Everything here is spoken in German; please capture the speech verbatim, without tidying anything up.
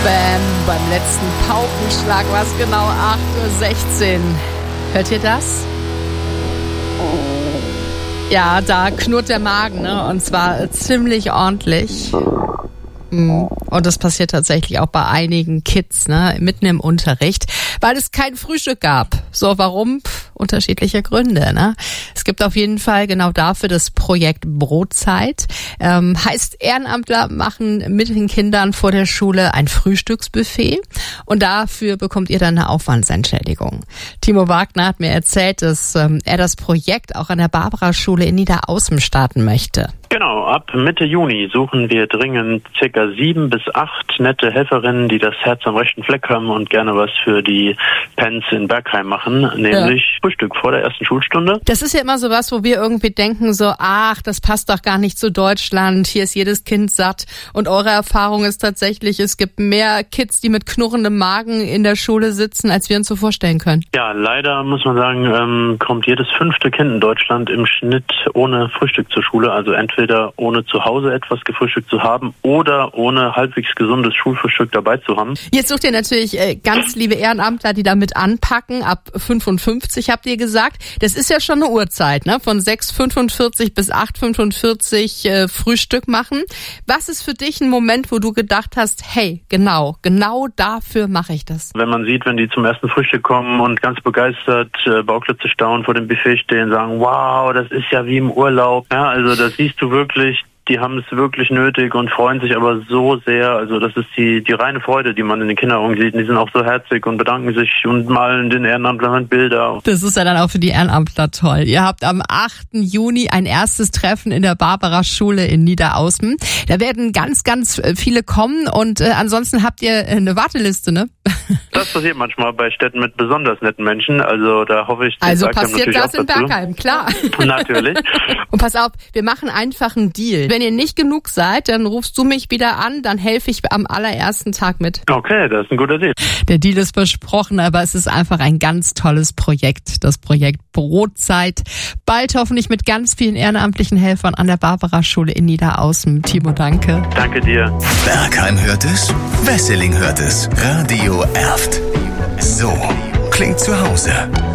Bam, beim letzten Paukenschlag war es genau acht Uhr sechzehn. Hört ihr das? Ja, da knurrt der Magen, ne? Und zwar ziemlich ordentlich. Und das passiert tatsächlich auch bei einigen Kids, ne, mitten im Unterricht, weil es kein Frühstück gab. So, warum? Pff, unterschiedliche Gründe, ne? Es gibt auf jeden Fall genau dafür das Projekt Brotzeit. Ähm, heißt, Ehrenamtler machen mit den Kindern vor der Schule ein Frühstücksbuffet und dafür bekommt ihr dann eine Aufwandsentschädigung. Timo Wagner hat mir erzählt, dass ähm, er das Projekt auch an der Barbara-Schule in Niederaußen starten möchte. Genau, ab Mitte Juni suchen wir dringend circa sieben bis acht nette Helferinnen, die das Herz am rechten Fleck haben und gerne was für die Pens in Bergheim machen, nämlich ja. Frühstück vor der ersten Schulstunde. Das ist ja immer so was, wo wir irgendwie denken so, ach, das passt doch gar nicht zu Deutschland, hier ist jedes Kind satt. Und eure Erfahrung ist tatsächlich, es gibt mehr Kids, die mit knurrendem Magen in der Schule sitzen, als wir uns so vorstellen können. Ja, leider muss man sagen, ähm, kommt jedes fünfte Kind in Deutschland im Schnitt ohne Frühstück zur Schule, also entweder Entweder ohne zu Hause etwas gefrühstückt zu haben oder ohne halbwegs gesundes Schulfrühstück dabei zu haben. Jetzt sucht ihr natürlich äh, ganz liebe Ehrenamtler, die damit anpacken. Ab fünfundfünfzig habt ihr gesagt. Das ist ja schon eine Uhrzeit, ne? Von sechs Uhr fünfundvierzig bis acht Uhr fünfundvierzig äh, Frühstück machen. Was ist für dich ein Moment, wo du gedacht hast, hey, genau, genau dafür mache ich das? Wenn man sieht, wenn die zum ersten Frühstück kommen und ganz begeistert, äh, Bauklötze staunen vor dem Buffet stehen, sagen, wow, das ist ja wie im Urlaub. Ja, also das siehst du wirklich, die haben es wirklich nötig und freuen sich aber so sehr. Also das ist die die reine Freude, die man in den Kinderaugen sieht. Und die sind auch so herzig und bedanken sich und malen den Ehrenamtlern Bilder. Das ist ja dann auch für die Ehrenamtler toll. Ihr habt am achten Juni ein erstes Treffen in der Barbara-Schule in Niederaußen. Da werden ganz, ganz viele kommen und äh, ansonsten habt ihr eine Warteliste, ne? Das passiert manchmal bei Städten mit besonders netten Menschen. Also da hoffe ich, also passiert das in Bergheim, klar. Natürlich. Und pass auf, wir machen einfach einen Deal. Wenn ihr nicht genug seid, dann rufst du mich wieder an, dann helfe ich am allerersten Tag mit. Okay, das ist ein guter Deal. Der Deal ist versprochen, aber es ist einfach ein ganz tolles Projekt. Das Projekt Brotzeit. Bald hoffentlich mit ganz vielen ehrenamtlichen Helfern an der Barbara-Schule in Niederaußen. Timo, danke. Danke dir. Bergheim hört es, Wesseling hört es. Radio Erft. So klingt zu Hause.